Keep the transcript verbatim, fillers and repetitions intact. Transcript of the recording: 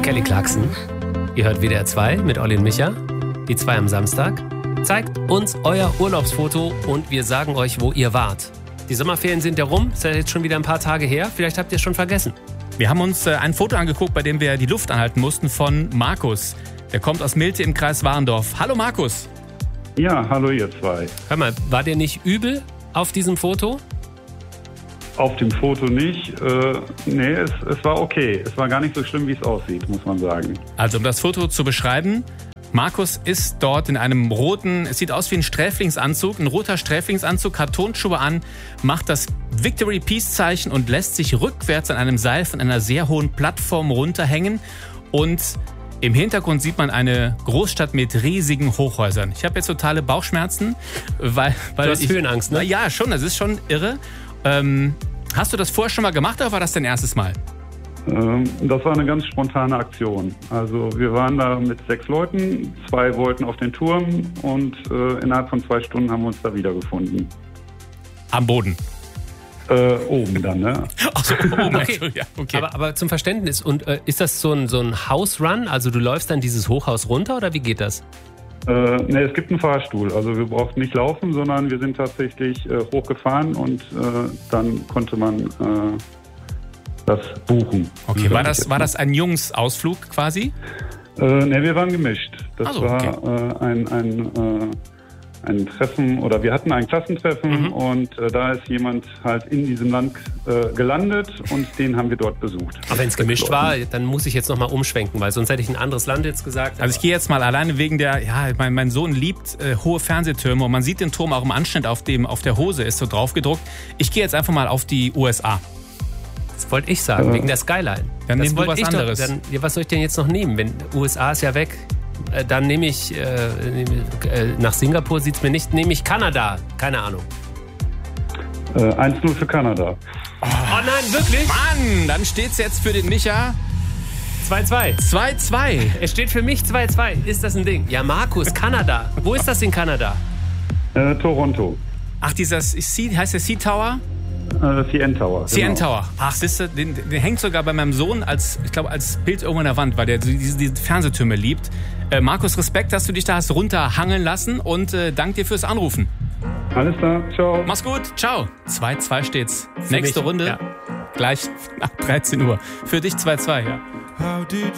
Kelly Clarkson. Ihr hört W D R zwei mit Olli und Micha. Die zwei am Samstag. Zeigt uns euer Urlaubsfoto und wir sagen euch, wo ihr wart. Die Sommerferien sind ja rum. Ist ja jetzt schon wieder ein paar Tage her. Vielleicht habt ihr es schon vergessen. Wir haben uns äh, ein Foto angeguckt, bei dem wir die Luft anhalten mussten, von Markus. Der kommt aus Milte im Kreis Warendorf. Hallo Markus. Ja, hallo ihr zwei. Hör mal, war der nicht übel auf diesem Foto? Auf dem Foto nicht. Äh, nee, es, es war okay. Es war gar nicht so schlimm, wie es aussieht, muss man sagen. Also um das Foto zu beschreiben, Markus ist dort in einem roten, es sieht aus wie ein Sträflingsanzug, ein roter Sträflingsanzug, hat Turnschuhe an, macht das Victory Peace Zeichen und lässt sich rückwärts an einem Seil von einer sehr hohen Plattform runterhängen. Und im Hintergrund sieht man eine Großstadt mit riesigen Hochhäusern. Ich habe jetzt totale Bauchschmerzen, weil, weil du hast ich, Höhenangst, ne? Ja, schon, das ist schon irre. Ähm, hast du das vorher schon mal gemacht oder war das dein erstes Mal? Ähm, das war eine ganz spontane Aktion. Also wir waren da mit sechs Leuten, zwei wollten auf den Turm und äh, innerhalb von zwei Stunden haben wir uns da wiedergefunden. Am Boden? Äh, oben dann, ne? Ach so, oben. Okay. Ja, okay. Aber, aber zum Verständnis, und äh, ist das so ein, so ein House-Run? Also du läufst dann dieses Hochhaus runter oder wie geht das? Äh, ne, es gibt einen Fahrstuhl. Also wir brauchten nicht laufen, sondern wir sind tatsächlich äh, hochgefahren und äh, dann konnte man äh, das buchen. Okay, war das, war das ein Jungsausflug quasi? Äh, ne, wir waren gemischt. Das also, war okay. äh, ein, ein, äh, ein Treffen, oder wir hatten ein Klassentreffen mhm. und äh, da ist jemand halt in diesem Land äh, gelandet und den haben wir dort besucht. Aber wenn es gemischt war, dann muss ich jetzt nochmal umschwenken, weil sonst hätte ich ein anderes Land jetzt gesagt. Also ich gehe jetzt mal alleine wegen der, ja, mein, mein Sohn liebt äh, hohe Fernsehtürme und man sieht den Turm auch im Anschnitt auf, dem, auf der Hose, ist so drauf gedruckt. Ich gehe jetzt einfach mal auf die U S A. Das wollte ich sagen, äh, wegen der Skyline. Dann das nehmen wir was anderes. Doch, dann, ja, was soll ich denn jetzt noch nehmen? Wenn U S A ist ja weg. Dann nehme ich, äh, nach Singapur sieht es mir nicht, nehme ich Kanada. Keine Ahnung. Äh, eins null für Kanada. Oh, oh nein, wirklich? Mann, dann steht es jetzt für den Micha zwei zwei. zwei zwei. Es steht für mich zwei zwei. Ist das ein Ding? Ja, Markus, Kanada. Wo ist das in Kanada? Äh, Toronto. Ach, dieses, heißt der Sea Tower? Äh, C N Tower. C N genau. Tower. Ach, siehst du, den, den hängt sogar bei meinem Sohn als, ich glaube, als Bild irgendwo an der Wand, weil der diese, diese Fernsehtürme liebt. Äh, Markus, Respekt, dass du dich da hast runterhangeln lassen und äh, dank dir fürs Anrufen. Alles klar, ciao. Mach's gut, ciao. zwei zwei steht's. Für Nächste mich, Runde, ja. gleich nach dreizehn Uhr. Für dich zwei zwei, ja.